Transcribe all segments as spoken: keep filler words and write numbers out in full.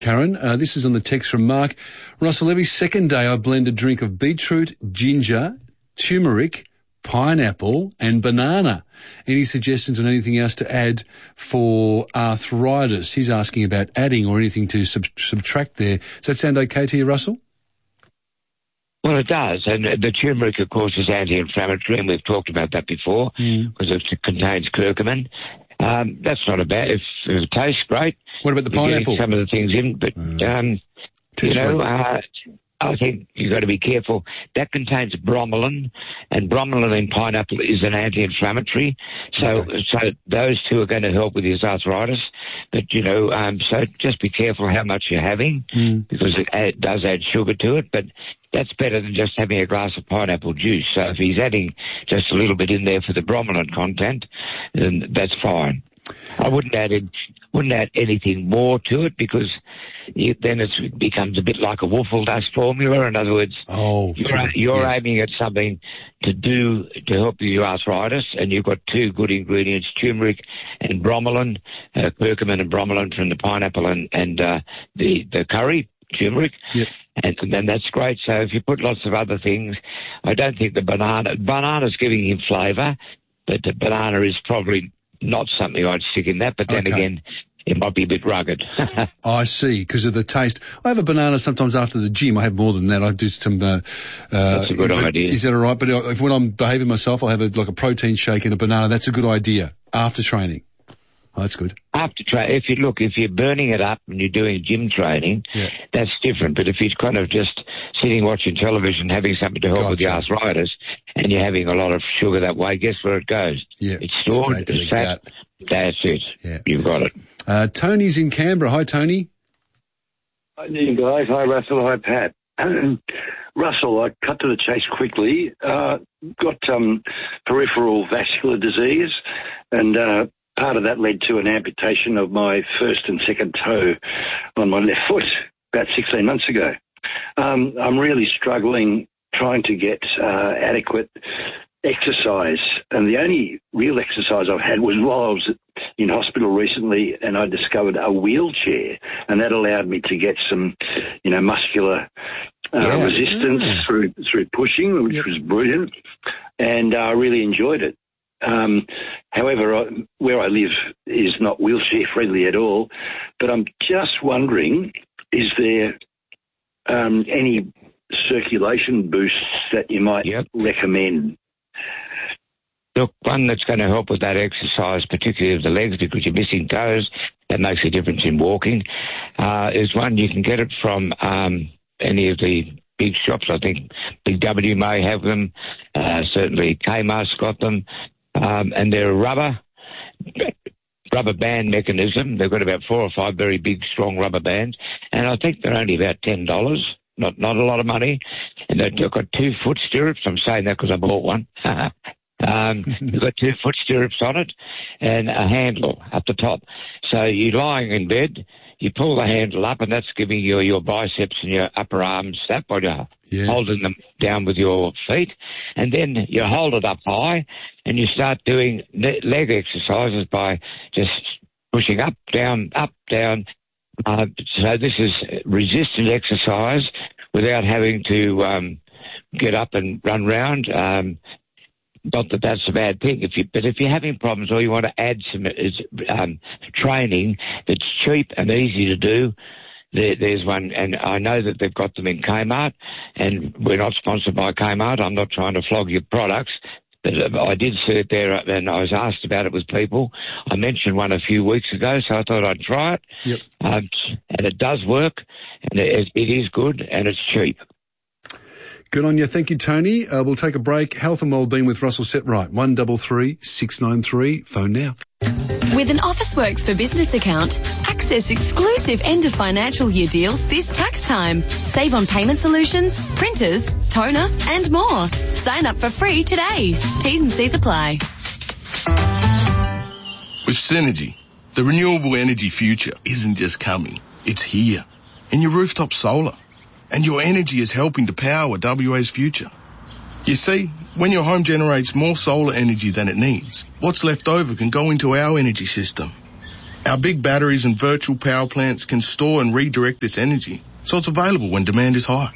Karen, uh, this is on the text from Mark. Russell, every second day I blend a drink of beetroot, ginger, turmeric, pineapple and banana. Any suggestions on anything else to add for arthritis? He's asking about adding or anything to sub- subtract there. Does that sound okay to you, Russell? Well, it does. And the turmeric, of course, is anti-inflammatory, and we've talked about that before because mm. it contains curcumin. Um, that's not a bad. If it tastes great. What about the pineapple? Some of the things in, but mm. um, you know, uh, I think you've got to be careful. That contains bromelain, and bromelain in pineapple is an anti-inflammatory. So, okay. so those two are going to help with his arthritis. But you know, um, so just be careful how much you're having mm. because it, it does add sugar to it. But that's better than just having a glass of pineapple juice. So if he's adding just a little bit in there for the bromelain content, then that's fine. I wouldn't add it, wouldn't add anything more to it because you, then it's, it becomes a bit like a waffle dust formula. In other words, oh, you're, you're yes. aiming at something to do to help with your arthritis, and you've got two good ingredients: turmeric and bromelain, uh, curcumin and bromelain from the pineapple and and uh, the the curry turmeric. Yep. And then that's great. So if you put lots of other things, I don't think the banana, banana's giving him flavour, but the banana is probably not something I'd stick in that. But then okay. again, it might be a bit rugged. I see, because of the taste. I have a banana sometimes after the gym. I have more than that. I do some... Uh, uh, that's a good idea. Is that all right? But if, when I'm behaving myself, I'll have a, like a protein shake and a banana. That's a good idea after training. Oh, that's good. After tra- if you look, if you're burning it up and you're doing gym training, yeah. that's different. But if you're kind of just sitting watching television, having something to help gotcha. with the arthritis, and you're having a lot of sugar that way, guess where it goes? Yeah. It's stored, it's fat. That's it. Yeah. You've got it. Uh, Tony's in Canberra. Hi, Tony. Hi, guys. Hi, Russell. Hi, Pat. Russell, I cut to the chase quickly. Uh, got um, peripheral vascular disease, and uh, part of that led to an amputation of my first and second toe on my left foot about sixteen months ago. Um, I'm really struggling trying to get uh, adequate exercise, and the only real exercise I've had was while I was in hospital recently, and I discovered a wheelchair, and that allowed me to get some, you know, muscular uh, yeah. resistance yeah. through through pushing, which yep. was brilliant, and I uh, really enjoyed it. Um, however, I, where I live is not wheelchair friendly at all, but I'm just wondering, is there um, any circulation boosts that you might yep. recommend? Look, one that's going to help with that exercise, particularly of the legs, because you're missing toes, that makes a difference in walking, uh, is one you can get it from um, any of the big shops. I think Big W may have them. Uh, certainly Kmart's got them. Um, and they're a rubber, rubber band mechanism. They've got about four or five very big, strong rubber bands. And I think they're only about ten dollars, not not a lot of money. And they've got two foot stirrups. I'm saying that because I bought one. um, you've got two foot stirrups on it and a handle up the top. So you're lying in bed, you pull the handle up, and that's giving you your biceps and your upper arms that by you're yeah. holding them down with your feet. And then you hold it up high and you start doing leg exercises by just pushing up, down, up, down. Uh, so this is resistant exercise without having to um, get up and run round. Um, Not that that's a bad thing, if you, but if you're having problems or you want to add some um, training that's cheap and easy to do, there, there's one, and I know that they've got them in Kmart, and we're not sponsored by Kmart. I'm not trying to flog your products, but I did see it there, and I was asked about it with people. I mentioned one a few weeks ago, so I thought I'd try it. Yep. Um, and it does work, and it, it is good, and it's cheap. Good on you. Thank you, Tony. Uh, we'll take a break. Health and Wellbeing with Russell Setright. one three three, six nine three. Phone now. With an Officeworks for Business account, access exclusive end of financial year deals this tax time. Save on payment solutions, printers, toner, and more. Sign up for free today. T's and C's apply. With Synergy, the renewable energy future isn't just coming, it's here. In your rooftop solar. And your energy is helping to power W A's future. You see, when your home generates more solar energy than it needs, what's left over can go into our energy system. Our big batteries and virtual power plants can store and redirect this energy so it's available when demand is high.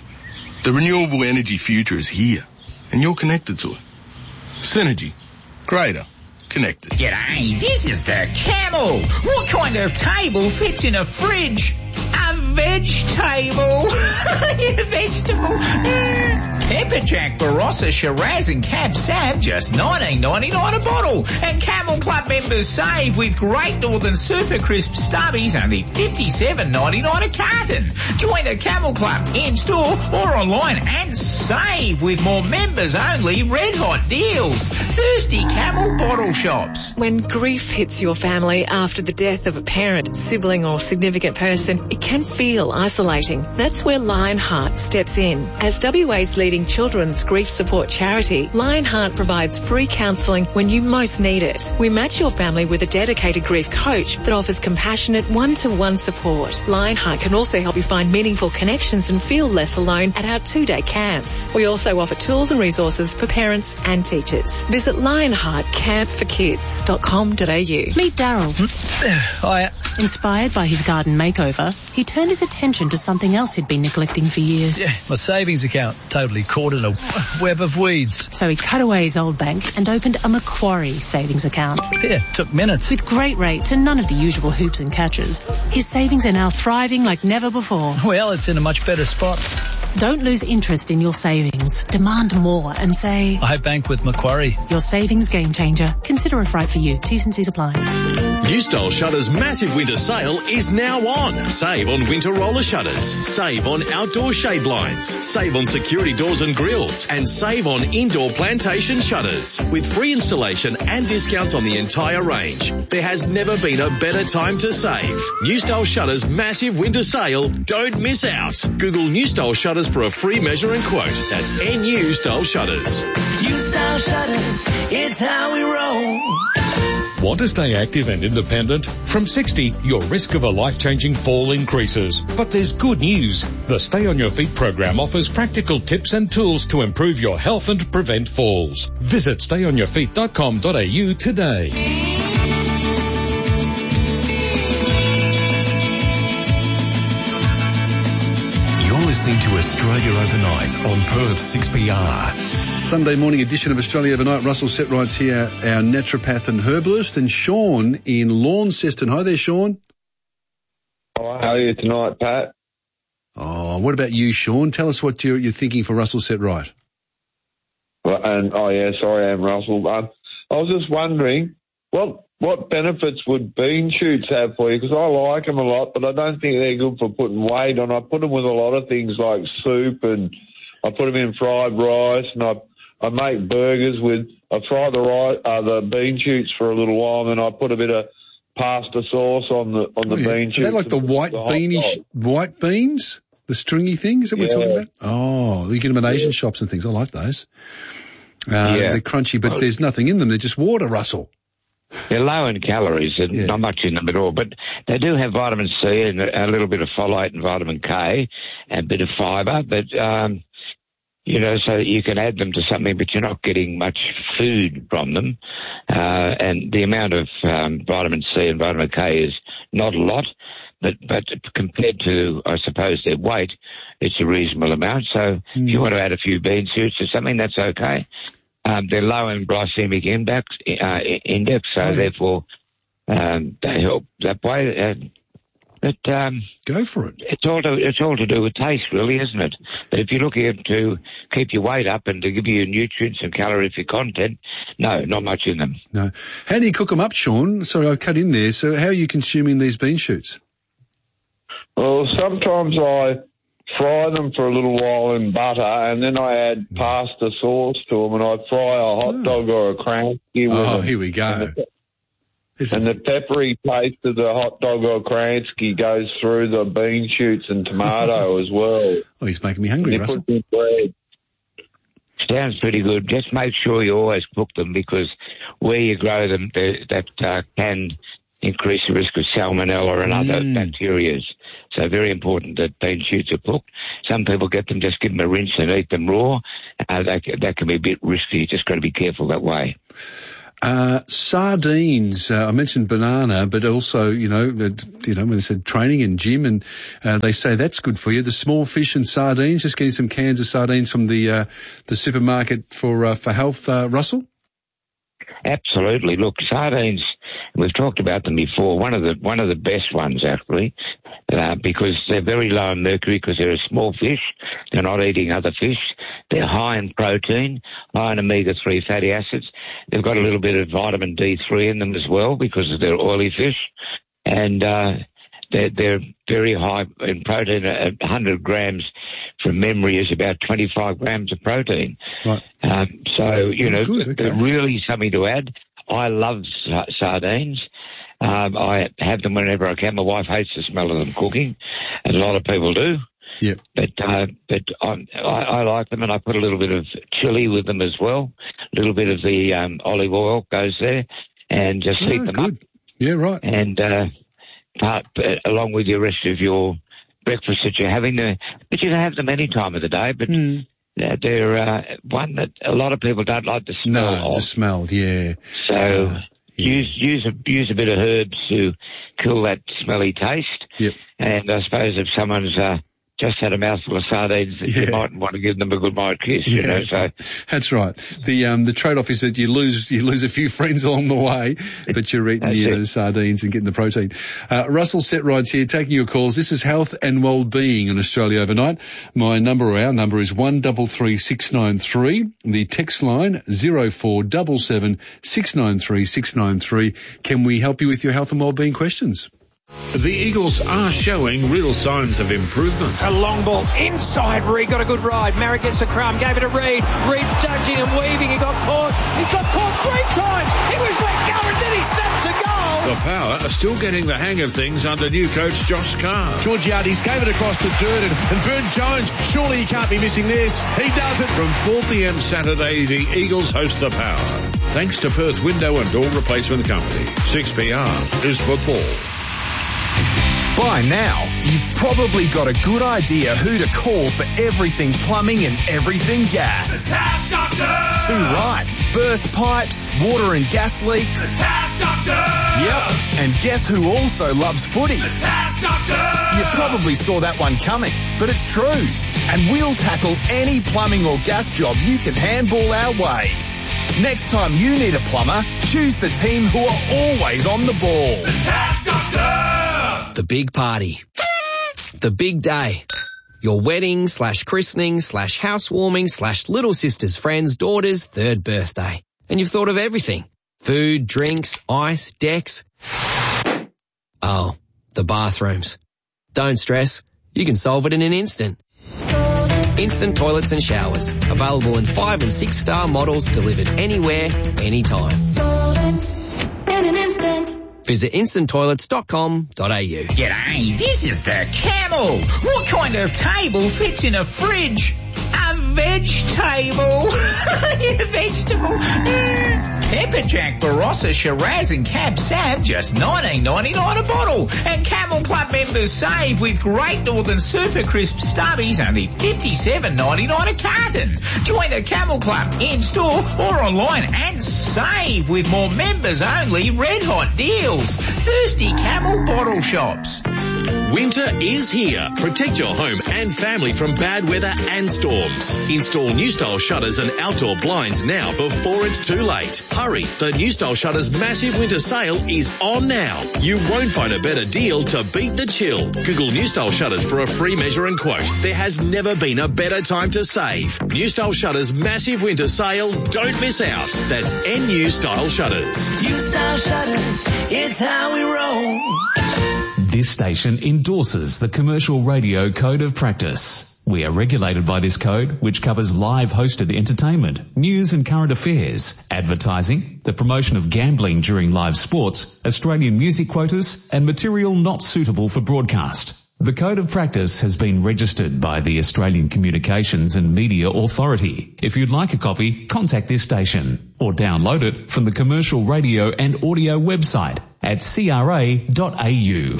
The renewable energy future is here, and you're connected to it. Synergy. Greater. Connected. G'day, this is the Camel. What kind of table fits in a fridge? A veg table. Yeah, vegetable. Pepperjack, Barossa, Shiraz and Cab Sav, just nineteen ninety-nine a bottle. And Camel Club members save with Great Northern Super Crisp Stubbies, only fifty-seven ninety-nine a carton. Join the Camel Club in-store or online and save with more members-only red-hot deals. Thirsty Camel bottle shops. When grief hits your family after the death of a parent, sibling or significant person, it can feel isolating. That's where Lionheart steps in. As W A's leading children's grief support charity, Lionheart provides free counselling when you most need it. We match your family with a dedicated grief coach that offers compassionate one-to-one support. Lionheart can also help you find meaningful connections and feel less alone at our two-day camps. We also offer tools and resources for parents and teachers. Visit lionheart camp for kids dot com dot a u. Meet Daryl. Hiya. Inspired by his garden makeover, he turned his attention to something else he'd been neglecting for years. Yeah, my savings account, totally caught in a web of weeds. So he cut away his old bank and opened a Macquarie savings account. Yeah, took minutes. With great rates and none of the usual hoops and catches, his savings are now thriving like never before. Well, it's in a much better spot. Don't lose interest in your savings. Demand more and say, I bank with Macquarie. Your savings game changer. Consider it right for you. T's and C's apply. New Style Shutters' massive winter sale is now on. Save on winter roller shutters. Save on outdoor shade blinds. Save on security doors and grills. And save on indoor plantation shutters. With free installation and discounts on the entire range. There has never been a better time to save. New Style Shutters' massive winter sale. Don't miss out. Google New Style Shutters for a free measure and quote. That's N U Style Shutters. New Style Shutters, it's how we roll. Want to stay active and independent? From sixty, your risk of a life-changing fall increases. But there's good news. The Stay on Your Feet program offers practical tips and tools to improve your health and prevent falls. Visit stay on your feet dot com dot a u today. Listening to Australia Overnight on Perth six B R. Sunday morning edition of Australia Overnight. Russell Setrights here, our naturopath and herbalist, and Sean in Launceston. Hi there, Sean. Hi, how are you tonight, Pat? Oh, what about you, Sean? Tell us what you're, you're thinking for Russell Setright. Well, and oh yeah, sorry, I am Russell. Um, I was just wondering, what what benefits would bean shoots have for you? Because I like them a lot, but I don't think they're good for putting weight on. I put them with a lot of things like soup, and I put them in fried rice, and I I make burgers with. I fry the rice, uh, the bean shoots for a little while, and then I put a bit of pasta sauce on the on the oh, yeah. bean shoots. Is that like the white the beanish white beans, the stringy things that we're yeah. talking about? Oh, you get them at Asian yeah. shops and things. I like those. Uh, yeah. They're crunchy, but there's nothing in them. They're just water, Russell. They're low in calories and yeah. not much in them at all, but they do have vitamin C and a little bit of folate and vitamin K and a bit of fibre, but, um, you know, so you can add them to something, but you're not getting much food from them. Uh, and the amount of um, vitamin C and vitamin K is not a lot, but, but compared to, I suppose, their weight, it's a reasonable amount. So mm. if you want to add a few bean shoots or something, that's okay. Um, they're low in glycemic index, uh, index so oh. therefore um, they help that way. Uh, but um, go for it. It's all to it's all to do with taste, really, isn't it? But if you're looking to keep your weight up and to give you nutrients and calorific content, no, not much in them. No. How do you cook them up, Sean? Sorry, I cut in there. So how are you consuming these bean shoots? Well, sometimes I fry them for a little while in butter, and then I add pasta sauce to them, and I fry a hot oh. dog or a Kransky with oh, them. Oh, here we go. And the, and the peppery taste of the hot dog or Kransky goes through the bean shoots and tomato as well. Oh, he's making me hungry, and Russell. Put in bread. Sounds pretty good. Just make sure you always cook them, because where you grow them, that uh, can increase the risk of salmonella and other mm. bacteria. So very important that bean shoots are cooked. Some people get them, just give them a rinse and eat them raw. Uh, that, that can be a bit risky. You just got to be careful that way. Uh, sardines. Uh, I mentioned banana, but also, you know, uh, you know, when they said training and gym, and uh, they say that's good for you. The small fish and sardines. Just getting some cans of sardines from the uh, the supermarket for uh, for health. Uh, Russell. Absolutely. Look, sardines. We've talked about them before. One of the one of the best ones, actually, uh, because they're very low in mercury because they're a small fish. They're not eating other fish. They're high in protein, high in omega three fatty acids. They've got a little bit of vitamin D three in them as well because they're oily fish, and uh, they're, they're very high in protein. one hundred grams from memory is about twenty-five grams of protein. Right. Um, so, you know, good, okay. they're really something to add. I love sardines. Um, I have them whenever I can. My wife hates the smell of them cooking, and a lot of people do. Yeah. But uh, but I, I like them, and I put a little bit of chili with them as well. A little bit of the um, olive oil goes there, and just heat oh, them good. up. Yeah, right. And uh, part, along with the rest of your breakfast that you're having there. But you can have them any time of the day. But mm. they're uh, one that a lot of people don't like the smell no, of. the smell, yeah. So uh, yeah. use use a use a bit of herbs to kill that smelly taste. Yep. And I suppose if someone's uh, just had a mouthful of sardines, yeah. you might want to give them a good night kiss. Yeah. You know, so that's right. The um the trade off is that you lose you lose a few friends along the way, but you're eating you know, the sardines and getting the protein. Uh, Russell Setrides here, taking your calls. This is Health and Wellbeing in Australia Overnight. My number, or our number, is one double three six nine three. The text line zero four double seven six nine three six nine three. Can we help you with your health and wellbeing questions? The Eagles are showing real signs of improvement. A long ball inside. Reed got a good ride. Merritt gets a crumb. Gave it to Reed. Reed dodging and weaving. He got caught. He got caught three times. He was let go and then he snaps a goal. The Power are still getting the hang of things under new coach Josh Carr. Georgiades gave it across to Durden. And Burn Jones, surely he can't be missing this. He does it. From four p.m. Saturday, the Eagles host the Power. Thanks to Perth Window and Door Replacement Company. six P R is football. By now, you've probably got a good idea who to call for everything plumbing and everything gas. The Tap Doctor! Too right. Burst pipes, water and gas leaks. The Tap Doctor! Yep. And guess who also loves footy? The Tap Doctor! You probably saw that one coming, but it's true. And we'll tackle any plumbing or gas job you can handball our way. Next time you need a plumber, choose the team who are always on the ball. The Tap Doctor! The big party. The big day. Your wedding slash christening slash housewarming slash little sister's friend's daughter's third birthday. And you've thought of everything. Food, drinks, ice, decks. Oh, the bathrooms. Don't stress. You can solve it in an instant. Instant toilets and showers. Available in five and six star models delivered anywhere, anytime. Solvent in an instant. Visit instant toilets dot com dot a u. G'day, this is the Camel. What kind of table fits in a fridge? A veg table. Yeah, vegetable. Pepper Jack, Barossa, Shiraz and Cab Sav, just nineteen ninety-nine a bottle. And Camel Club members save with Great Northern Super Crisp Stubbies, only fifty-seven ninety-nine a carton. Join the Camel Club in store or online and save with more members only red hot deals. Thirsty Camel bottle shops. Winter is here. Protect your home and family from bad weather and storms. Install New Style shutters and outdoor blinds now before it's too late. Hurry, the New Style Shutters massive winter sale is on now. You won't find a better deal to beat the chill. Google New Style Shutters for a free measure and quote. There has never been a better time to save. New Style Shutters massive winter sale. Don't miss out. That's N U Style Shutters. New Style Shutters, it's how we roll. This station endorses the Commercial Radio Code of Practice. We are regulated by this code, which covers live hosted entertainment, news and current affairs, advertising, the promotion of gambling during live sports, Australian music quotas, and material not suitable for broadcast. The Code of Practice has been registered by the Australian Communications and Media Authority. If you'd like a copy, contact this station or download it from the Commercial Radio and Audio website at c r a dot a u.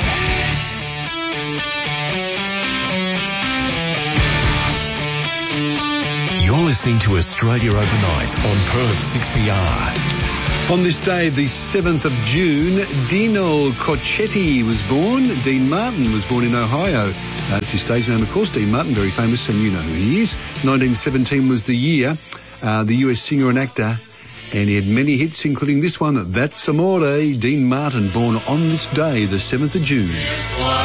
You're listening to Australia Overnight on Perth six P R. On this day, the seventh of June, Dino Cocchetti was born. Dean Martin was born in Ohio. Uh, that's his stage name, of course, Dean Martin, very famous, and you know who he is. nineteen seventeen was the year. Uh, the U S singer and actor, and he had many hits, including this one, That's Amore. Dean Martin, born on this day, the seventh of June.